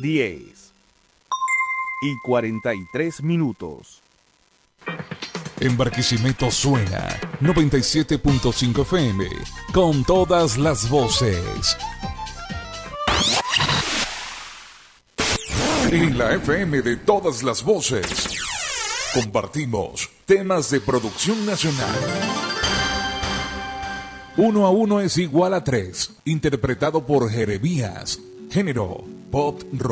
10:43. En Barquisimeto suena 97.5 FM, con todas las voces. En la FM de todas las voces, compartimos temas de producción nacional. 1 a 1 es igual a 3, interpretado por Jeremías, género pop rock.